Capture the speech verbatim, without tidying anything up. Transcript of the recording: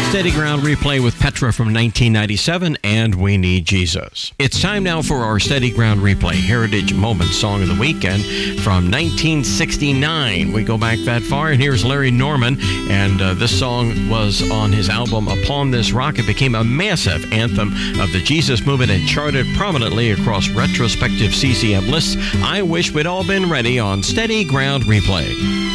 Steady Ground Replay with Petra from nineteen ninety-seven and We Need Jesus. It's time now for our Steady Ground Replay Heritage Moment Song of the Weekend from nineteen sixty-nine. We go back that far, and here's Larry Norman, and uh, this song was on his album Upon This Rock. It became a massive anthem of the Jesus movement and charted prominently across retrospective C C M lists. I wish we'd all been ready on Steady Ground Replay.